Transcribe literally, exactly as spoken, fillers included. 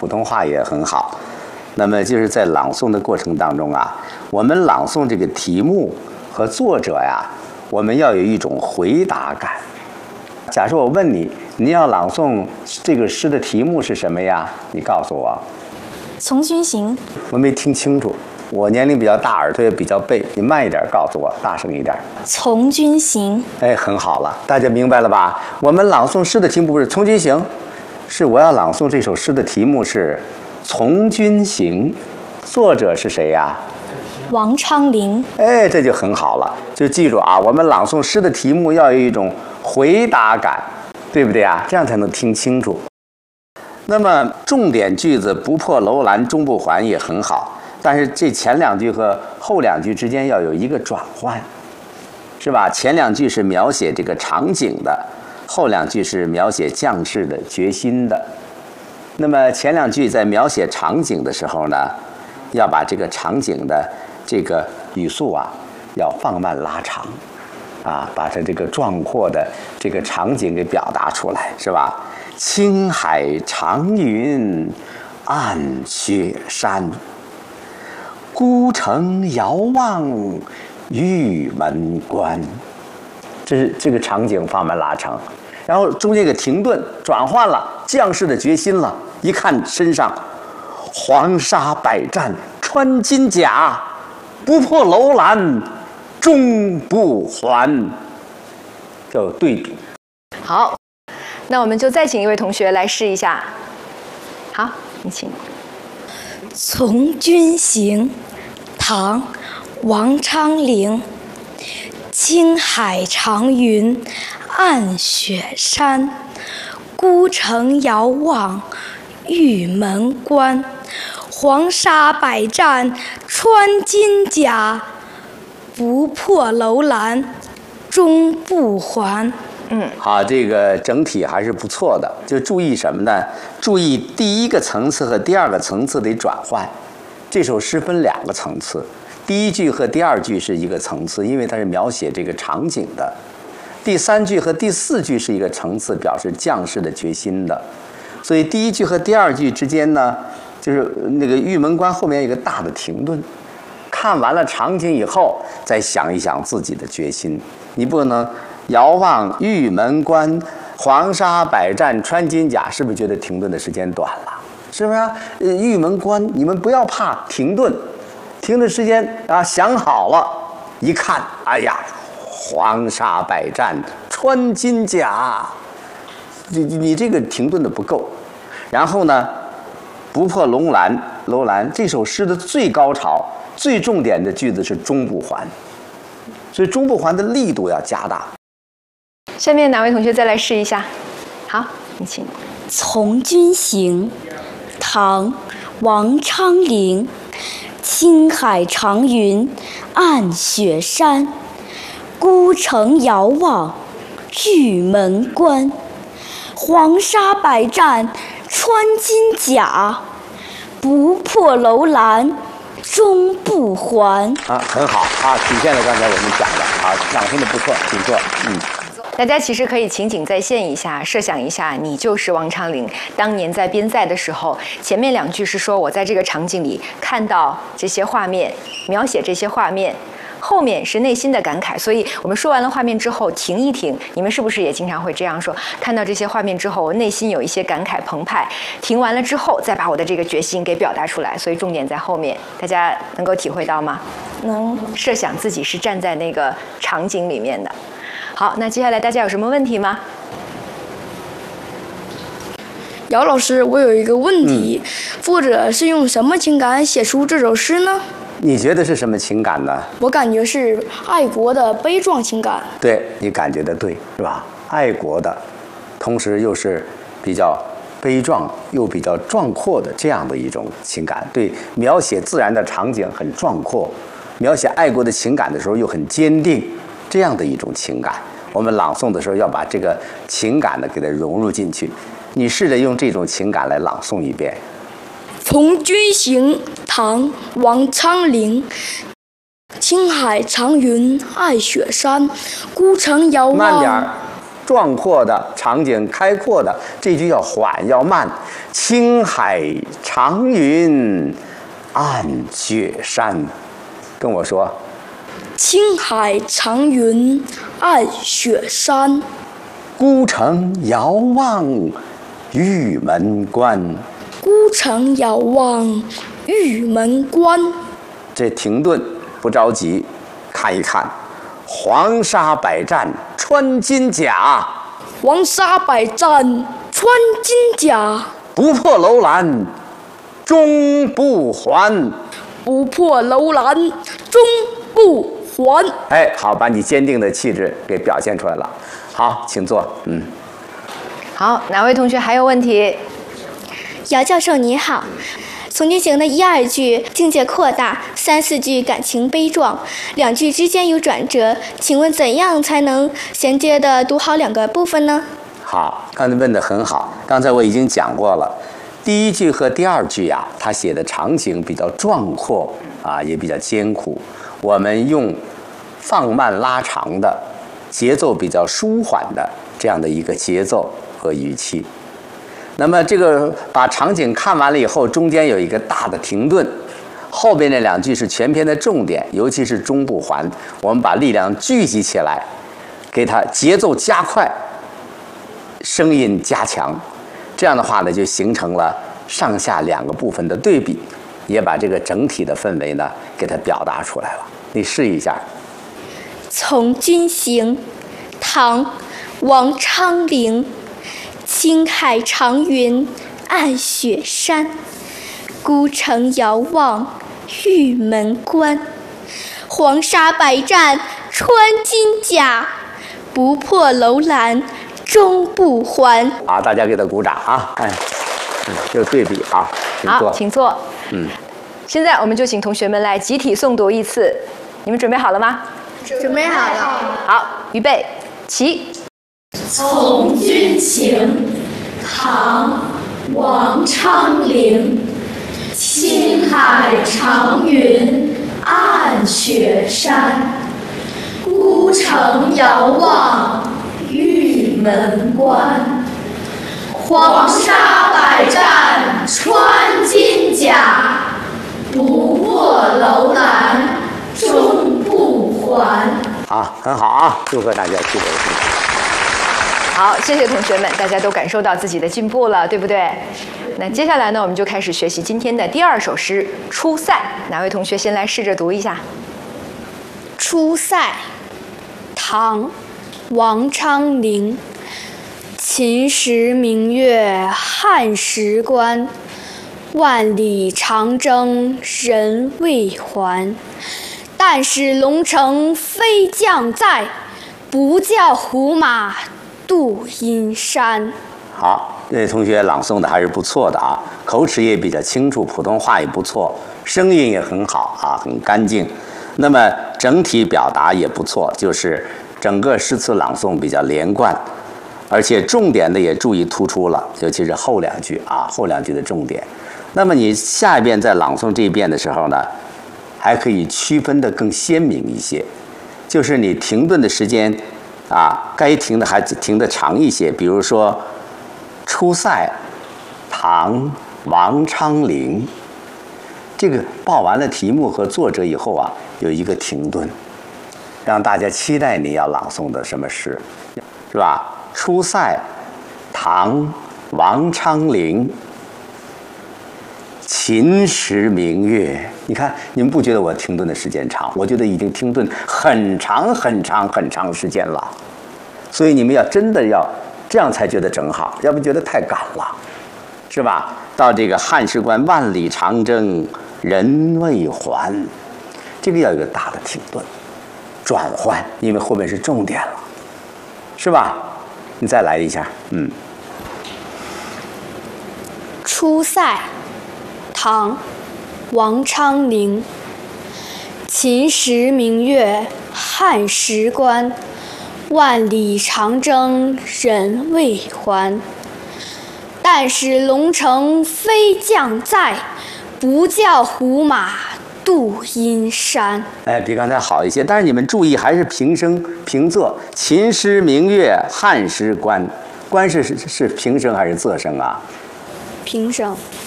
普通话也很好。那么就是在朗诵的过程当中啊，我们朗诵这个题目和作者呀，我们要有一种回答感。假设我问你，你要朗诵这个诗的题目是什么呀？你告诉我。 从军行。 我没听清楚，我年龄比较大，耳朵也比较背，你慢一点告诉我，大声一点。 从军行。 哎，很好了，大家明白了吧？我们朗诵诗的题目不是从军行，是我要朗诵这首诗的题目是从军行，作者是谁呀？ 王昌龄。 哎，这就很好了，就记住啊，我们朗诵诗的题目要有一种回答感，对不对啊？这样才能听清楚。那么重点句子不破楼兰终不还也很好，但是这前两句和后两句之间要有一个转换，是吧？前两句是描写这个场景的，后两句是描写将士的决心的。那么前两句在描写场景的时候呢，要把这个场景的这个语速啊要放慢拉长，啊，把它这个壮阔的这个场景给表达出来，是吧？青海长云暗雪山，孤城遥望玉门关。这是这个场景放慢拉长，然后中间一个停顿，转换了将士的决心了。一看身上黄沙百战穿金甲，不破楼兰终不还，就对比。 好，那我们就再请一位同学来试一下。好，你请。 从军行，唐·王昌龄。青海长云暗雪山，孤城遥望玉门关。黄沙百战穿金甲，不破楼兰终不还。 嗯， 好，这个整体还是不错的。就注意什么呢？注意第一个层次和第二个层次的转换。这首诗分两个层次，第一句和第二句是一个层次，因为它是描写这个场景的；第三句和第四句是一个层次，表示将士的决心的。所以第一句和第二句之间呢，就是那个玉门关后面有一个大的停顿，看完了场景以后，再想一想自己的决心。你不能遥望玉门关，黄沙百战穿金甲，是不是觉得停顿的时间短了？是不是啊？呃，玉门关，你们不要怕停顿，停顿时间啊，想好了，一看，哎呀，黄沙百战穿金甲，你你这个停顿的不够。然后呢，不破楼兰，楼兰这首诗的最高潮、最重点的句子是终不还，所以终不还的力度要加大。 下面哪位同学再来试一下？好，你请。 从军行，唐·王昌龄。青海长云暗雪山，孤城遥望玉门关。黄沙百战穿金甲，不破楼兰终不还。 啊，很好啊，体现了刚才我们讲的啊，朗诵的不错，请坐。嗯。 大家其实可以情景再现一下，设想一下，你就是王昌龄。当年在边塞的时候，前面两句是说我在这个场景里看到这些画面，描写这些画面，后面是内心的感慨。所以我们说完了画面之后，停一停。你们是不是也经常会这样说？看到这些画面之后，我内心有一些感慨澎湃，停完了之后，再把我的这个决心给表达出来。所以重点在后面，大家能够体会到吗？ 能。 设想自己是站在那个场景里面的。好，那接下来大家有什么问题吗？ 姚老师，我有一个问题，嗯、作者是用什么情感写出这首诗呢？ 你觉得是什么情感呢？ 我感觉是爱国的悲壮情感。 对，你感觉的对，是吧？爱国的，同时又是比较悲壮又比较壮阔的这样的一种情感。对，描写自然的场景很壮阔，描写爱国的情感的时候又很坚定。这样的一种情感，我们朗诵的时候要把这个情感呢给它融入进去。你试着用这种情感来朗诵一遍。 从军行，唐·王昌龄。青海长云暗雪山，孤城遥望。 慢点儿， 壮阔的场景，开阔的，这句要缓要慢。青海长云暗雪山，跟我说。 青海长云暗雪山， 孤城遥望玉门关。 孤城遥望玉门关。 这停顿不着急，看一看，黄沙百战穿金甲， 黄沙百战穿金甲， 不破楼兰终不还。 不破楼兰终不还。 哎，好，把你坚定的气质给表现出来了。好，请坐。嗯， 好，哪位同学还有问题？ 姚教授你好，从军行的一二句境界扩大，三四句感情悲壮，两句之间有转折，请问怎样才能衔接的读好两个部分呢？ 好，刚才问得很好，刚才我已经讲过了。第一句和第二句呀、啊，他写的场景比较壮阔啊，也比较艰苦。我们用放慢拉长的节奏，比较舒缓的这样的一个节奏和语气。那么这个把场景看完了以后，中间有一个大的停顿，后边那两句是全篇的重点，尤其是终不还。我们把力量聚集起来，给它节奏加快，声音加强，这样的话呢，就形成了上下两个部分的对比，也把这个整体的氛围呢给它表达出来了。你试一下。 从军行，唐·王昌龄。青海长云暗雪山，孤城遥望玉门关。黄沙百战穿金甲，不破楼兰终不还。 好，大家给他鼓掌啊！哎，嗯，这个对比啊，请坐。 好，请坐。 嗯， 现在我们就请同学们来集体诵读一次，你们准备好了吗？ 准备好了。 好，预备，起。 从军行，唐·王昌龄。青海长云暗雪山，孤城遥望玉门关。黄沙百战穿金甲，不破楼兰终不还。 好，很好啊！祝贺大家取得成绩。 好，谢谢同学们，大家都感受到自己的进步了，对不对？那接下来呢，我们就开始学习今天的第二首诗《出塞》。哪位同学先来试着读一下？ 出塞，唐·王昌龄。秦时明月汉时关，万里长征人未还。但使龙城飞将在，不教胡马度阴山。 好，这位同学朗诵的还是不错的啊，口齿也比较清楚，普通话也不错，声音也很好啊，很干净。那么整体表达也不错，就是整个诗词朗诵比较连贯，而且重点的也注意突出了，尤其是后两句啊，后两句的重点。那么你下一遍在朗诵这一遍的时候呢，还可以区分的更鲜明一些，就是你停顿的时间啊，该停的还停的长一些。比如说《出塞》，唐·王昌龄。这个报完了题目和作者以后啊，有一个停顿，让大家期待你要朗诵的什么诗，是吧？《出塞》，唐·王昌龄。秦时明月，你看，你们不觉得我停顿的时间长？我觉得已经停顿很长很长很长时间了。所以你们要真的要这样才觉得正好，要不觉得太赶了，是吧？到这个汉时关，万里长征人未还，这个要有一个大的停顿转换，因为后面是重点了，是吧？你再来一下，嗯。 出塞，唐·王昌龄。秦时明月汉时关，万里长征人未还。但使龙城飞将在，不教胡马杜阴山。 哎，比刚才好一些。但是你们注意，还是平声平仄。秦诗明月汉诗关，关是是是平声还是仄声啊？ 平声。